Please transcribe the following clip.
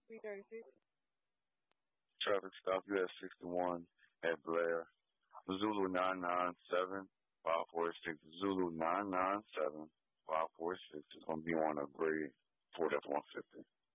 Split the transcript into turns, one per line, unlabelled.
336.
Traffic stop US 61 at Blair. Zulu 997-546. Zulu 997-546 is going to be on a grade 4F-150.